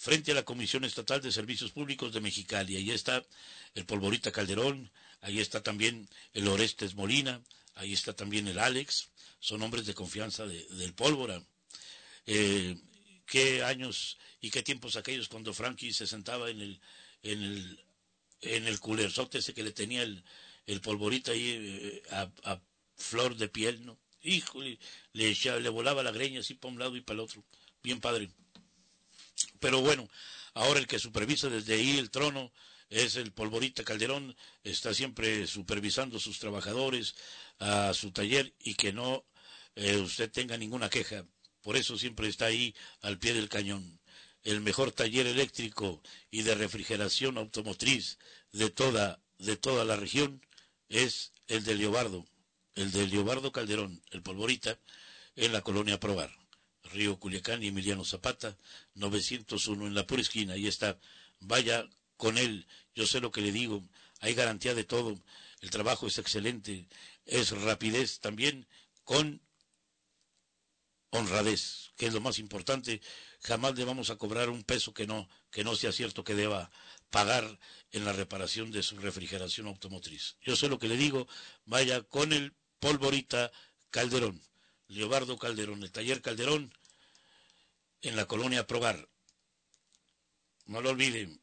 frente a la Comisión Estatal de Servicios Públicos de Mexicali. Ahí está el Polvorita Calderón, ahí está también el Orestes Molina, ahí está también el Alex, son hombres de confianza del Pólvora. Qué años y qué tiempos aquellos cuando Frankie se sentaba en el culerzote ese que le tenía el Polvorita ahí a flor de piel, ¿no? Híjole, le volaba la greña así para un lado y para el otro, bien padre. Pero bueno, ahora el que supervisa desde ahí el trono es el Polvorita Calderón, está siempre supervisando a sus trabajadores, a su taller, y que no usted tenga ninguna queja. Por eso siempre está ahí al pie del cañón. El mejor taller eléctrico y de refrigeración automotriz de toda la región es el de Leobardo Calderón, el Polvorita, en la colonia Provar. Río Culiacán y Emiliano Zapata, 901, en la pura esquina, ahí está. Vaya con él, yo sé lo que le digo, hay garantía de todo, el trabajo es excelente, es rapidez también, con honradez, que es lo más importante. Jamás le vamos a cobrar un peso que no sea cierto que deba pagar en la reparación de su refrigeración automotriz. Yo sé lo que le digo, vaya con el Polvorita Calderón, Leobardo Calderón, el taller Calderón, en la colonia Provar. No lo olviden.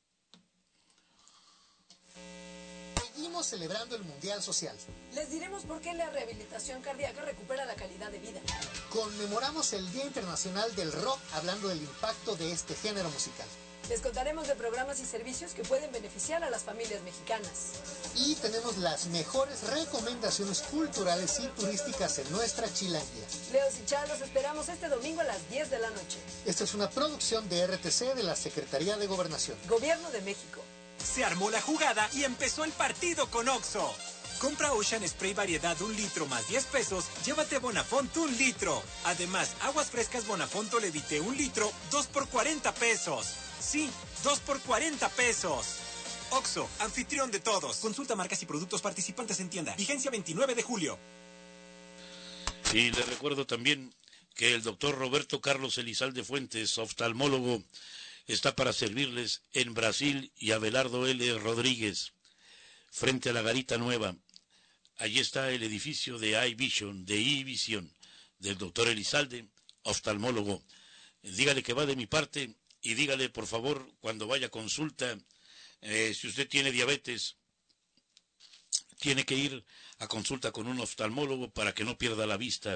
Seguimos celebrando el Mundial Social. Les diremos por qué la rehabilitación cardíaca recupera la calidad de vida. Conmemoramos el Día Internacional del Rock hablando del impacto de este género musical. Les contaremos de programas y servicios que pueden beneficiar a las familias mexicanas. Y tenemos las mejores recomendaciones culturales y turísticas en nuestra Chilangia. Leos y Chá, los esperamos este domingo a las 10 de la noche. Esta es una producción de RTC de la Secretaría de Gobernación. Gobierno de México. Se armó la jugada y empezó el partido con Oxxo. Compra Ocean Spray variedad 1 litro más 10 pesos, llévate Bonafont 1 litro. Además, aguas frescas Bonafont Levite 1 litro, 2 por 40 pesos. Sí, 2 por 40 pesos. Oxxo, anfitrión de todos. Consulta marcas y productos participantes en tienda. Vigencia 29 de julio. Y le recuerdo también que el doctor Roberto Carlos Elizalde Fuentes, oftalmólogo, está para servirles en Brasil y Abelardo L. Rodríguez, frente a la Garita Nueva. Allí está el edificio de iVision, de iVision, del doctor Elizalde, oftalmólogo. Dígale que va de mi parte y dígale, por favor, cuando vaya a consulta, si usted tiene diabetes, tiene que ir a consulta con un oftalmólogo para que no pierda la vista.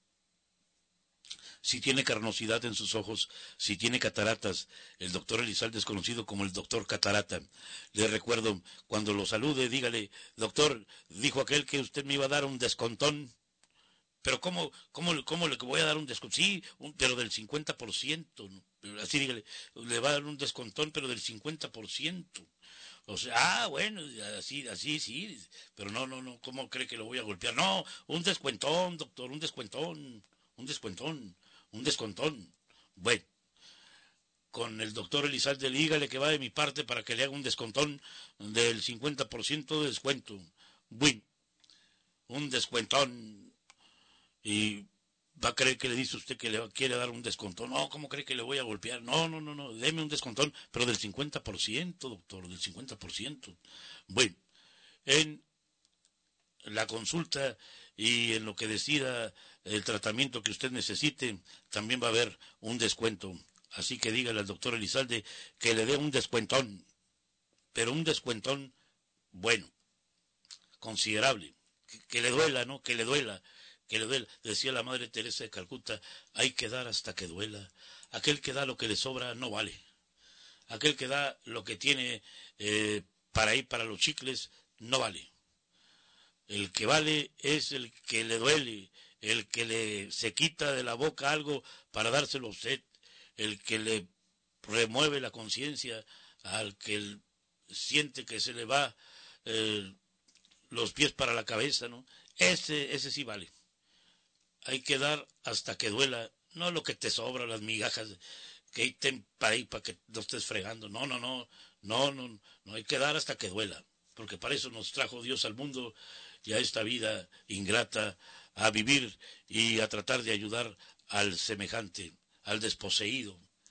Si tiene carnosidad en sus ojos, si tiene cataratas, el doctor Elizalde es conocido como el doctor Catarata. Le recuerdo, cuando lo salude, dígale, doctor, dijo aquel que usted me iba a dar un descontón. Pero ¿cómo le voy a dar un descontón? Sí, pero del 50%, ¿no? Así dígale, le va a dar un descontón, pero del 50%. O sea, bueno, así sí, pero no, ¿cómo cree que lo voy a golpear? No, un descuentón, doctor, un descuentón. Bueno, con el doctor Elizalde, dígale que va de mi parte para que le haga un descontón del 50% de descuento. Bueno, un descuentón. Y va a creer que le dice usted que le quiere dar un descontón. No, ¿cómo cree que le voy a golpear? No, deme un descontón, pero del 50%, doctor, del 50%. Bueno, en la consulta y en lo que decida el tratamiento que usted necesite, también va a haber un descuento. Así que dígale al doctor Elizalde que le dé un descuentón, pero un descuentón bueno, considerable, que le duela, ¿no? Que le duela. Decía la Madre Teresa de Calcuta, hay que dar hasta que duela. Aquel que da lo que le sobra no vale. Aquel que da lo que tiene para ir para los chicles no vale. El que vale es el que le duele, el que se quita de la boca algo para dárselo a usted, el que le remueve la conciencia, al que siente que se le va los pies para la cabeza, ¿no? Ese sí vale. Hay que dar hasta que duela, no lo que te sobra, las migajas que estén para ahí para que no estés fregando. No, hay que dar hasta que duela, porque para eso nos trajo Dios al mundo y a esta vida ingrata, a vivir y a tratar de ayudar al semejante, al desposeído,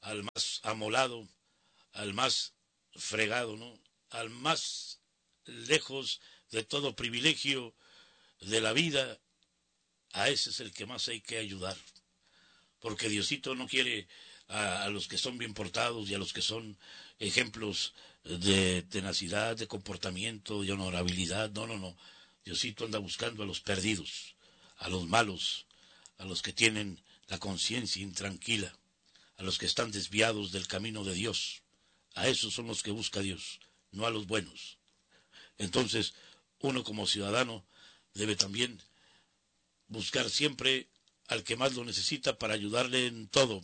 al más amolado, al más fregado, ¿no? Al más lejos de todo privilegio de la vida, a ese es el que más hay que ayudar. Porque Diosito no quiere a los que son bien portados y a los que son ejemplos de tenacidad, de comportamiento, de honorabilidad. No, no, no. Diosito anda buscando a los perdidos, a los malos, a los que tienen la conciencia intranquila, a los que están desviados del camino de Dios. A esos son los que busca Dios, no a los buenos. Entonces, uno como ciudadano debe también buscar siempre al que más lo necesita para ayudarle en todo,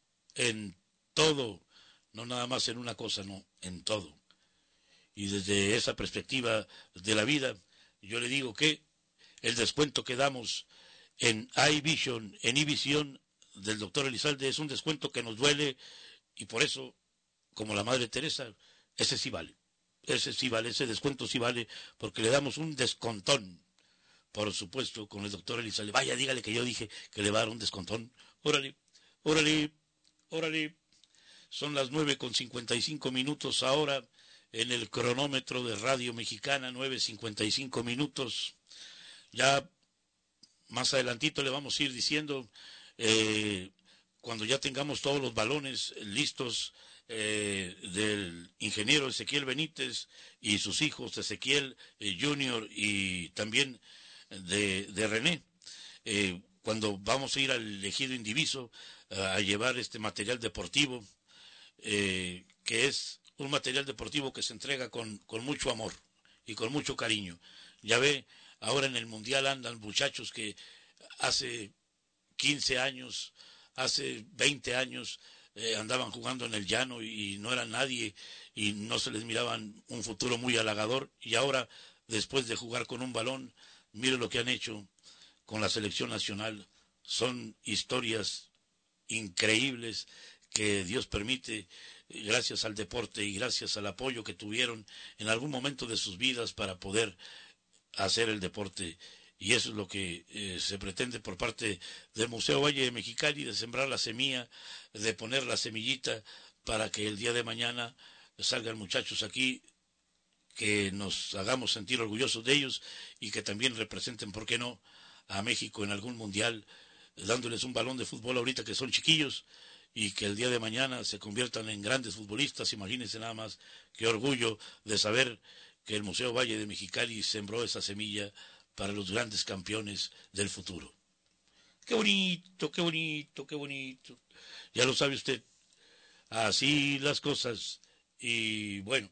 no nada más en una cosa, no, en todo. Y desde esa perspectiva de la vida, yo le digo que el descuento que damos en iVision, en iVision del doctor Elizalde, es un descuento que nos duele y por eso, como la Madre Teresa, ese sí vale, ese descuento sí vale, porque le damos un descontón. Por supuesto, con el doctor Elizalde. Vaya, dígale que yo dije que le va a dar un descontón. Órale, órale, órale. Son las 9:55 ahora en el cronómetro de Radio Mexicana, 9:55. Ya más adelantito le vamos a ir diciendo, cuando ya tengamos todos los balones listos del ingeniero Ezequiel Benítez y sus hijos, Ezequiel Junior y también de René, cuando vamos a ir al Ejido Indiviso a llevar este material deportivo, que es un material deportivo que se entrega con mucho amor y con mucho cariño. Ya ve, ahora en el Mundial andan muchachos que hace 15 años, hace 20 años, andaban jugando en el llano y no eran nadie y no se les miraban un futuro muy halagador, y ahora, después de jugar con un balón, mire lo que han hecho con la selección nacional. Son historias increíbles que Dios permite, gracias al deporte y gracias al apoyo que tuvieron en algún momento de sus vidas para poder hacer el deporte. Y eso es lo que se pretende por parte del Museo Valle de Mexicali, de sembrar la semilla, de poner la semillita para que el día de mañana salgan muchachos aquí que nos hagamos sentir orgullosos de ellos y que también representen, ¿por qué no?, a México en algún mundial, dándoles un balón de fútbol ahorita que son chiquillos y que el día de mañana se conviertan en grandes futbolistas. Imagínense nada más, qué orgullo de saber que el Museo Valle de Mexicali sembró esa semilla para los grandes campeones del futuro. Qué bonito, qué bonito, qué bonito. Ya lo sabe usted, así las cosas. Y bueno.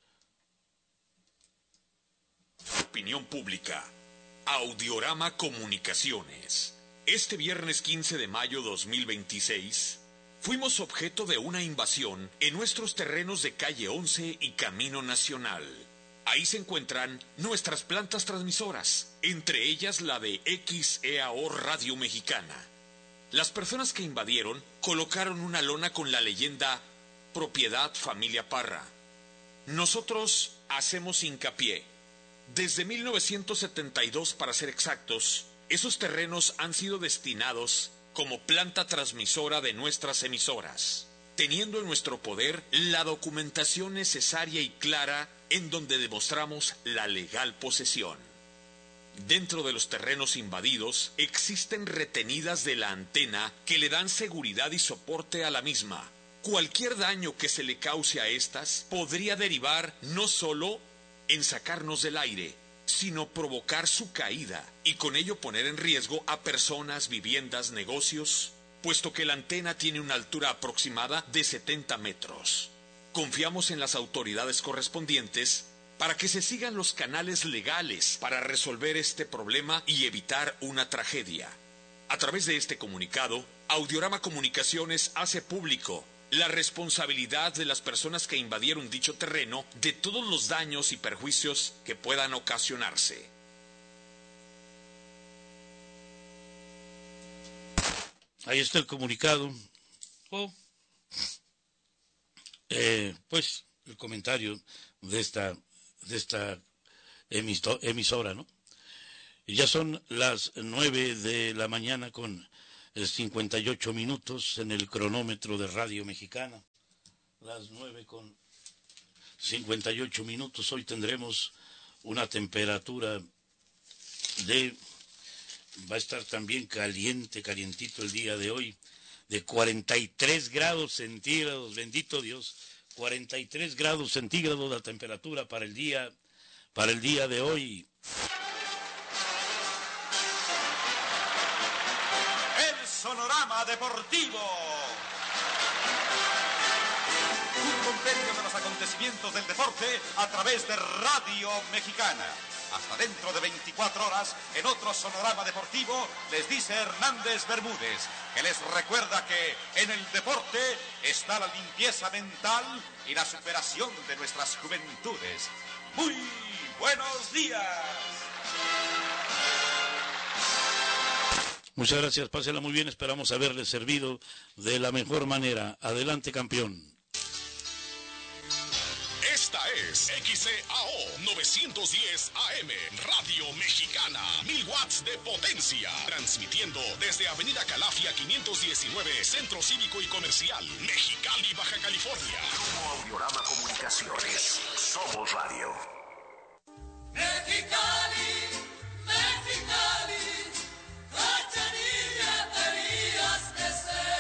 Opinión pública. Audiorama Comunicaciones. Este viernes 15 de mayo 2026, fuimos objeto de una invasión en nuestros terrenos de Calle 11 y Camino Nacional. Ahí se encuentran nuestras plantas transmisoras, entre ellas la de XEAO Radio Mexicana. Las personas que invadieron colocaron una lona con la leyenda Propiedad Familia Parra. Nosotros hacemos hincapié. Desde 1972, para ser exactos, esos terrenos han sido destinados como planta transmisora de nuestras emisoras, teniendo en nuestro poder la documentación necesaria y clara en donde demostramos la legal posesión. Dentro de los terrenos invadidos existen retenidas de la antena que le dan seguridad y soporte a la misma. Cualquier daño que se le cause a estas podría derivar no solo en sacarnos del aire, sino provocar su caída y con ello poner en riesgo a personas, viviendas, negocios, puesto que la antena tiene una altura aproximada de 70 metros. Confiamos en las autoridades correspondientes para que se sigan los canales legales para resolver este problema y evitar una tragedia. A través de este comunicado, Audiorama Comunicaciones hace público la responsabilidad de las personas que invadieron dicho terreno de todos los daños y perjuicios que puedan ocasionarse. Ahí está el comunicado. Pues el comentario de esta emisora, ¿no? Y ya son las 9 de la mañana con 58 minutos en el cronómetro de Radio Mexicana. Las 9:58 minutos. Hoy tendremos una temperatura va a estar también calientito el día de hoy, de 43 grados centígrados, bendito Dios, 43 grados centígrados la temperatura para el día de hoy. El Sonorama Deportivo. Un compendio de los acontecimientos del deporte a través de Radio Mexicana. Hasta dentro de 24 horas, en otro Sonorama Deportivo, les dice Hernández Bermúdez, que les recuerda que en el deporte está la limpieza mental y la superación de nuestras juventudes. ¡Muy buenos días! Muchas gracias, pásela muy bien, esperamos haberle servido de la mejor manera. Adelante, campeón. Esta es XCAO 910 AM, Radio Mexicana, 1000 watts de potencia, transmitiendo desde Avenida Calafia 519, Centro Cívico y Comercial, Mexicali, Baja California. Grupo Audiorama Comunicaciones, somos radio. Mexicali, Mexicali, Cachanilla tenías que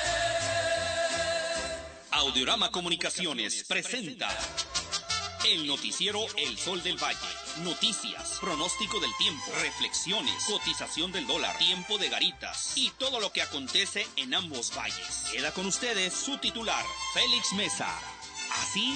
ser. Audiorama Comunicaciones presenta el noticiero El Sol del Valle. Noticias, pronóstico del tiempo, reflexiones, cotización del dólar, tiempo de garitas y todo lo que acontece en ambos valles. Queda con ustedes su titular, Félix Mesa. Así